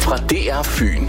fra DR Fyn.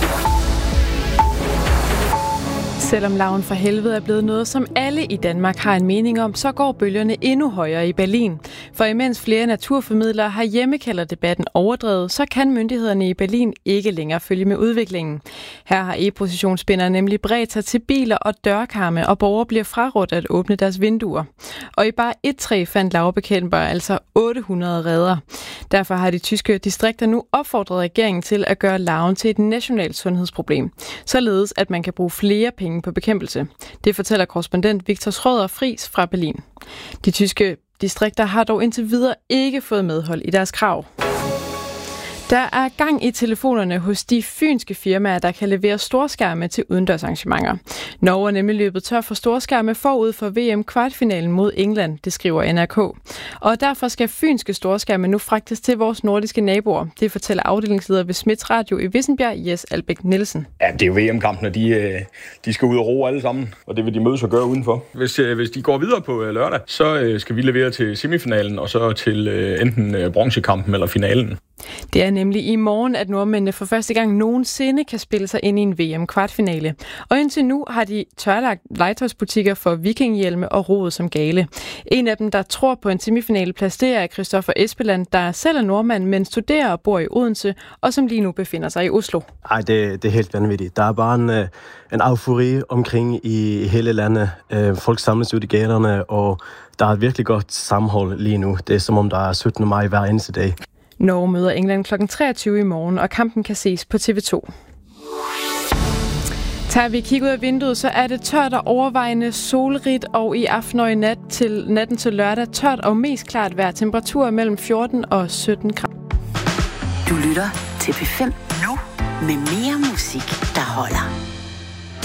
Selvom Larven fra helvede er blevet noget, som alle i Danmark har en mening om, så går bølgerne endnu højere i Berlin. For imens flere naturformidlere har hjemmekalderdebatten overdrevet, så kan myndighederne i Berlin ikke længere følge med udviklingen. Her har e-positionsspindere nemlig bredt sig til biler og dørkarme, og borgere bliver frarådt at åbne deres vinduer. Og i bare et træ fandt larvebekæmpere altså 800 reder. Derfor har de tyske distrikter nu opfordret regeringen til at gøre larven til et nationalt sundhedsproblem, således at man kan bruge flere penge på bekæmpelse. Det fortæller korrespondent Victor Schrøder Friis fra Berlin. De tyske distrikter har dog indtil videre ikke fået medhold i deres krav. Der er gang i telefonerne hos de fynske firmaer, der kan levere storskærme til udendørsarrangementer. Norge er nemlig løbet tør for storskærme forud for VM-kvartfinalen mod England, det skriver NRK. Og derfor skal fynske storskærme nu fragtes til vores nordiske naboer. Det fortæller afdelingsleder ved Smiths Radio i Vissenbjerg, Jes Albæk Nielsen. Ja, det er jo VM-kampene, de skal ud og ro alle sammen, og det vil de mødes og gøre udenfor. Hvis de går videre på lørdag, så skal vi levere til semifinalen og så til enten bronzekampen eller finalen. Det er nemlig i morgen, at nordmændene for første gang nogensinde kan spille sig ind i en VM-kvartfinale. Og indtil nu har de tørlagt legetøjsbutikker for vikinghjelme og rodet som gale. En af dem, der tror på en semifinaleplads, det er Christoffer Espeland, der selv er nordmand, men studerer og bor i Odense, og som lige nu befinder sig i Oslo. Ej, det er helt vanvittigt. Der er bare en eufori omkring i hele landet. Folk samles ud i gaderne, og der er et virkelig godt sammenhold lige nu. Det er som om, der er 17. maj hver eneste dag. Norge møder England kl. 23 i morgen, og kampen kan ses på TV2. Tager vi kigge ud af vinduet, så er det tørt og overvejende solrigt, og i aften og i natten til lørdag tørt og mest klart vejr. Temperaturer mellem 14 og 17 grader. Du lytter til P5 nu med mere musik, der holder.